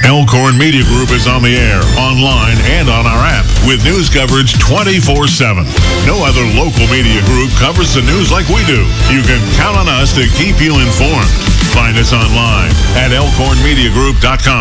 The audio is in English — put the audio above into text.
Elkhorn Media Group is on the air, online, and on our app with news coverage 24/7. No other local media group covers the news like we do. You can count on us to keep you informed. Find us online at elkhornmediagroup.com.